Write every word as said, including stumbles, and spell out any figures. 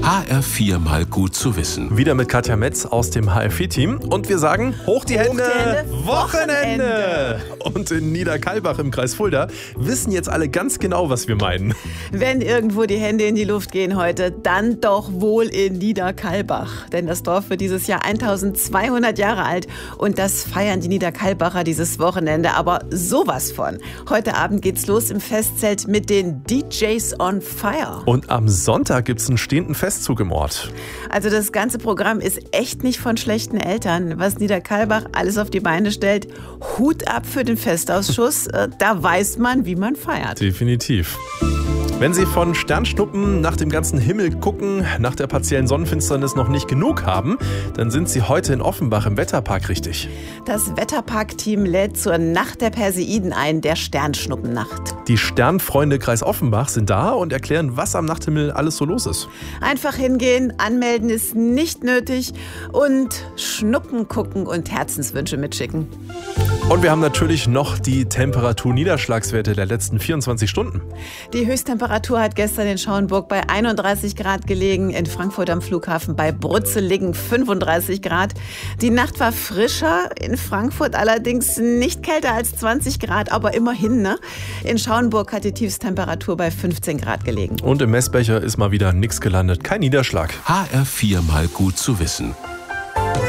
H R vier mal gut zu wissen. Wieder mit Katja Metz aus dem H R vier Team. Und wir sagen, hoch die Hände, Hoch die Hände, Wochenende! Und in Niederkalbach im Kreis Fulda wissen jetzt alle ganz genau, was wir meinen. Wenn irgendwo die Hände in die Luft gehen heute, dann doch wohl in Niederkalbach. Denn das Dorf wird dieses Jahr eintausendzweihundert Jahre alt und das feiern die Niederkalbacher dieses Wochenende aber sowas von. Heute Abend geht's los im Festzelt mit den D Js on Fire. Und am Sonntag gibt's einen stehenden Festzug im Ort. Also das ganze Programm ist echt nicht von schlechten Eltern. Was Niederkalbach alles auf die Beine stellt, Hut ab für den Festausschuss. Da weiß man, wie man feiert. Definitiv. Wenn Sie von Sternschnuppen nach dem ganzen Himmel gucken, nach der partiellen Sonnenfinsternis noch nicht genug haben, dann sind Sie heute in Offenbach im Wetterpark richtig. Das Wetterpark-Team lädt zur Nacht der Perseiden ein, der Sternschnuppennacht. Die Sternfreunde Kreis Offenbach sind da und erklären, was am Nachthimmel alles so los ist. Einfach hingehen, anmelden ist nicht nötig und Schnuppen gucken und Herzenswünsche mitschicken. Und wir haben natürlich noch die Temperatur-Niederschlagswerte der letzten vierundzwanzig Stunden. Die Höchsttemperatur hat gestern in Schauenburg bei einunddreißig Grad gelegen, in Frankfurt am Flughafen bei Brützeligen fünfunddreißig Grad. Die Nacht war frischer, in Frankfurt allerdings nicht kälter als zwanzig Grad, aber immerhin, ne? In Schauenburg hat die Tiefsttemperatur bei fünfzehn Grad gelegen. Und im Messbecher ist mal wieder nichts gelandet, kein Niederschlag. H R vier mal gut zu wissen.